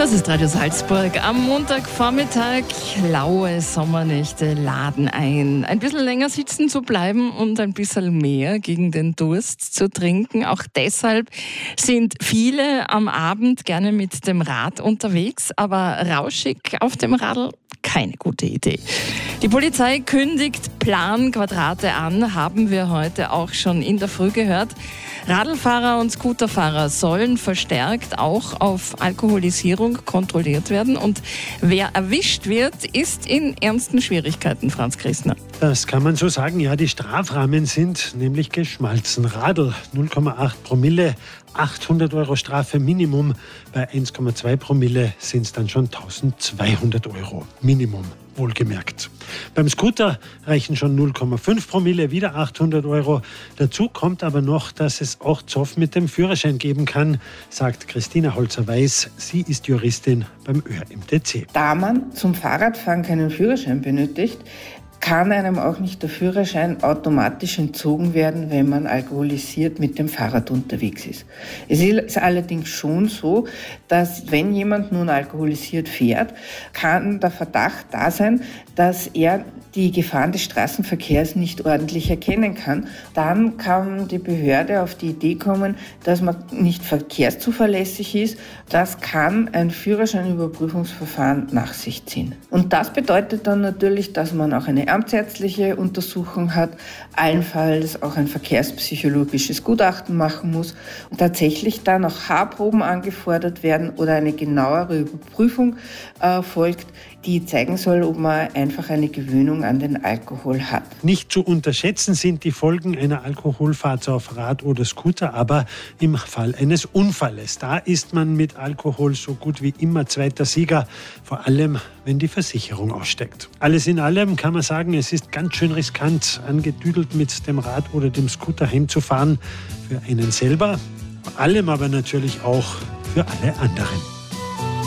Das ist Radio Salzburg. Am Montagvormittag, laue Sommernächte laden ein. Ein bisschen länger sitzen zu bleiben und ein bisschen mehr gegen den Durst zu trinken. Auch deshalb sind viele am Abend gerne mit dem Rad unterwegs, aber rauschig auf dem Radl keine gute Idee. Die Polizei kündigt Planquadrate an, haben wir heute auch schon in der Früh gehört. Radlfahrer und Scooterfahrer sollen verstärkt auch auf Alkoholisierung kontrolliert werden. Und wer erwischt wird, ist in ernsten Schwierigkeiten, Franz Christner. Das kann man so sagen. Ja, die Strafrahmen sind nämlich geschmalzen. Radl 0,8 Promille, 800 € Strafe Minimum. Bei 1,2 Promille sind es dann schon 1200 € Minimum. Wohlgemerkt. Beim Scooter reichen schon 0,5 Promille, wieder 800 €. Dazu kommt aber noch, dass es auch Zoff mit dem Führerschein geben kann, sagt Christina Holzer-Weiß. Sie ist Juristin beim ÖMTC. Da man zum Fahrradfahren keinen Führerschein benötigt, kann einem auch nicht der Führerschein automatisch entzogen werden, wenn man alkoholisiert mit dem Fahrrad unterwegs ist. Es ist allerdings schon so, dass wenn jemand nun alkoholisiert fährt, kann der Verdacht da sein, dass er die Gefahren des Straßenverkehrs nicht ordentlich erkennen kann. Dann kann die Behörde auf die Idee kommen, dass man nicht verkehrszuverlässig ist. Das kann ein Führerscheinüberprüfungsverfahren nach sich ziehen. Und das bedeutet dann natürlich, dass man auch eine amtsärztliche Untersuchung hat, allenfalls auch ein verkehrspsychologisches Gutachten machen muss und tatsächlich dann auch Haarproben angefordert werden oder eine genauere Überprüfung folgt, die zeigen soll, ob man einfach eine Gewöhnung an den Alkohol hat. Nicht zu unterschätzen sind die Folgen einer Alkoholfahrt auf Rad oder Scooter, aber im Fall eines Unfalles. Da ist man mit Alkohol so gut wie immer zweiter Sieger, vor allem wenn die Versicherung aussteigt. Alles in allem kann man sagen, es ist ganz schön riskant, angedüdelt mit dem Rad oder dem Scooter heimzufahren. Für einen selber, vor allem aber natürlich auch für alle anderen.